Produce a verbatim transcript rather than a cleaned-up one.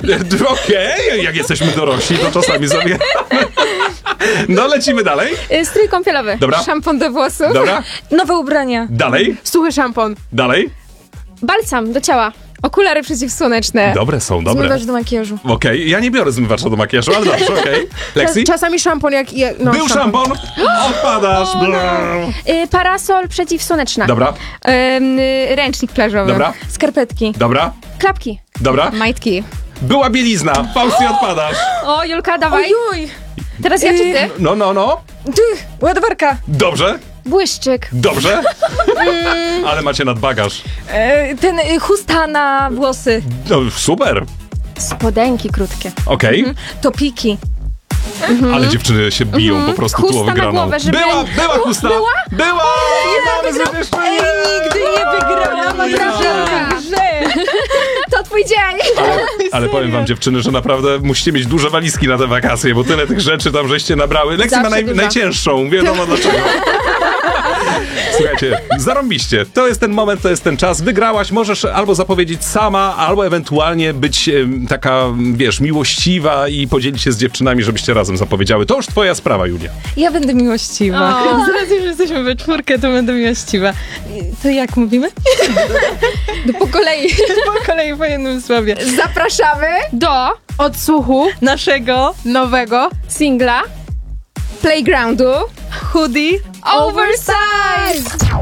Okej, okay. Jak jesteśmy dorośli, to czasami zabieramy. No, lecimy dalej. Strój kąpielowy. Dobra. Szampon do włosów. Dobra. Nowe ubrania. Dalej. Suchy szampon. Dalej. Balsam do ciała. Okulary przeciwsłoneczne. Dobre są, dobre. Zmywacz do makijażu. Okej, okay. Ja nie biorę zmywacza do makijażu, ale dobrze, okej. Okay. Lexi? Czasami szampon jak... No, Był szampon. Odpadasz. O, no. y, parasol przeciwsłoneczna. Dobra. Y, y, ręcznik plażowy. Dobra. Skarpetki. Dobra. Klapki. Dobra. Majtki. Była bielizna. Fausty, odpadasz. O, Julka, dawaj. Ojuj. Teraz ja czy ty? No, no, no. Ty, ładowarka. Dobrze. Błyszczyk. Dobrze. Ale macie nadbagaż. E, ten y, chusta na włosy. No, super. Spodenki krótkie. Okej. Okay. Mhm. Topiki. Ale dziewczyny się biją Mhm. po prostu Chusta tu o na wygraną. głowę, żeby- Była, była chusta. Była? Była. Mamy zwycięstwo. Ej, nigdy nie wygrałam. Naprawdę. Grze. To twój dzień. Ale, ale powiem wam, dziewczyny, że naprawdę musicie mieć duże walizki na te wakacje, bo tyle tych rzeczy tam żeście nabrały. Lexi ma naj, duża. najcięższą, wiadomo dlaczego. Słuchajcie, zarąbiście. To jest ten moment, to jest ten czas. Wygrałaś, możesz albo zapowiedzieć sama, albo ewentualnie być em, taka, wiesz, miłościwa i podzielić się z dziewczynami, żebyście razem zapowiedziały. To już twoja sprawa, Julia. Ja będę miłościwa. O. Zaraz już jesteśmy we czwórkę, to będę miłościwa. To jak mówimy? No po kolei. Po kolei po jednym słowie. Zapraszamy do Odsłuchu naszego nowego singla Playgroundu hoodie Oversize.